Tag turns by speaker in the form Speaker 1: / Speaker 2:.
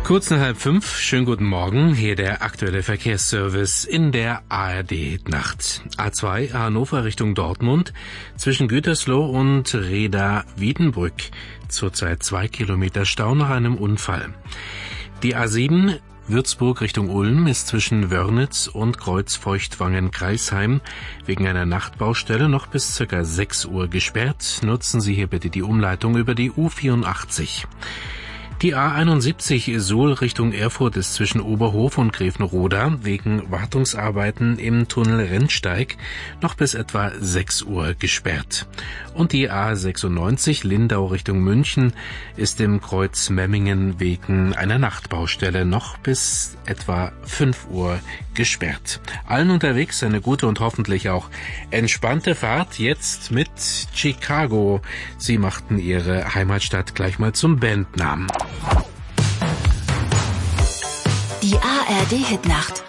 Speaker 1: Kurz nach 4:30, schönen guten Morgen, hier der aktuelle Verkehrsservice in der ARD-Nacht. A2 Hannover Richtung Dortmund, zwischen Gütersloh und Reda-Wiedenbrück. Zurzeit 2 Kilometer Stau nach einem Unfall. Die A7 Würzburg Richtung Ulm ist zwischen Wörnitz und Kreuzfeuchtwangen-Kreisheim wegen einer Nachtbaustelle noch bis ca. 6 Uhr gesperrt. Nutzen Sie hier bitte die Umleitung über die U84. Die A71 Suhl Richtung Erfurt ist zwischen Oberhof und Grevenroda wegen Wartungsarbeiten im Tunnel Rennsteig noch bis etwa 6 Uhr gesperrt. Und die A96 Lindau Richtung München ist im Kreuz Memmingen wegen einer Nachtbaustelle noch bis etwa 5 Uhr gesperrt. Allen unterwegs eine gute und hoffentlich auch entspannte Fahrt jetzt mit Chicago. Sie machten ihre Heimatstadt gleich mal zum Bandnamen.
Speaker 2: Die ARD-Hitnacht